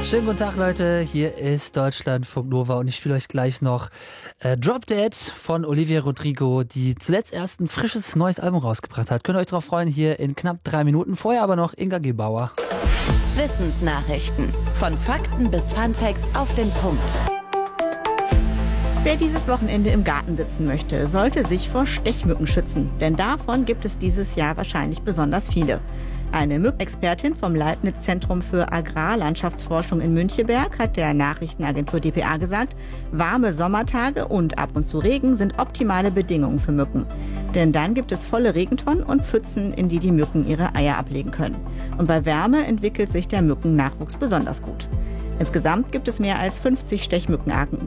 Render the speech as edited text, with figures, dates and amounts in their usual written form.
Schönen guten Tag, Leute. Hier ist Deutschlandfunk Nova und ich spiele euch gleich noch Drop Dead von Olivia Rodrigo, die zuletzt erst ein frisches neues Album rausgebracht hat. Könnt ihr euch darauf freuen, hier in knapp 3 Minuten. Vorher aber noch Inga Gebauer. Wissensnachrichten. Von Fakten bis Funfacts auf den Punkt. Wer dieses Wochenende im Garten sitzen möchte, sollte sich vor Stechmücken schützen. Denn davon gibt es dieses Jahr wahrscheinlich besonders viele. Eine Mückenexpertin vom Leibniz-Zentrum für Agrarlandschaftsforschung in Müncheberg hat der Nachrichtenagentur dpa gesagt, warme Sommertage und ab und zu Regen sind optimale Bedingungen für Mücken. Denn dann gibt es volle Regentonnen und Pfützen, in die die Mücken ihre Eier ablegen können. Und bei Wärme entwickelt sich der Mückennachwuchs besonders gut. Insgesamt gibt es mehr als 50 Stechmückenarten